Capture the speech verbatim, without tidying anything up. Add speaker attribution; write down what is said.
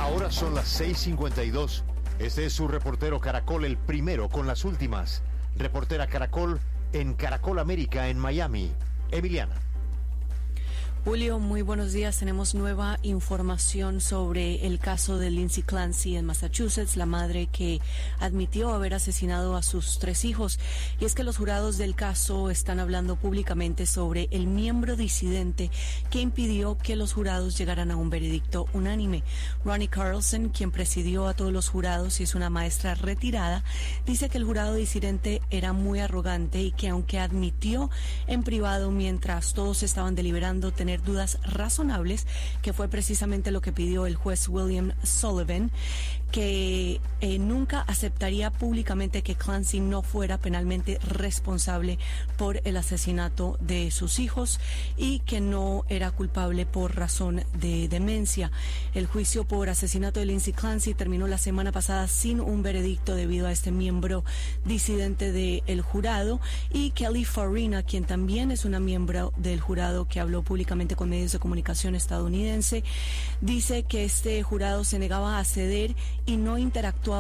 Speaker 1: Ahora son las seis cincuenta y dos. Este es su reportero Caracol, el primero con las últimas. Reportera Caracol en Caracol América en Miami. Emiliana.
Speaker 2: Julio, muy buenos días. Tenemos nueva información sobre el caso de Lindsay Clancy en Massachusetts, la madre que admitió haber asesinado a sus tres hijos. Y es que los jurados del caso están hablando públicamente sobre el miembro disidente que impidió que los jurados llegaran a un veredicto unánime. Ronnie Carlson, quien presidió a todos los jurados y es una maestra retirada, dice que el jurado disidente era muy arrogante y que aunque admitió en privado mientras todos estaban deliberando tener dudas razonables, que fue precisamente lo que pidió el juez William Sullivan, que eh, nunca aceptaría públicamente que Clancy no fuera penalmente responsable por el asesinato de sus hijos y que no era culpable por razón de demencia. El juicio por asesinato de Lindsay Clancy terminó la semana pasada sin un veredicto debido a este miembro disidente del jurado, y Kelly Farina, quien también es una miembro del jurado que habló públicamente con medios de comunicación estadounidense, dice que este jurado se negaba a ceder y no interactuaba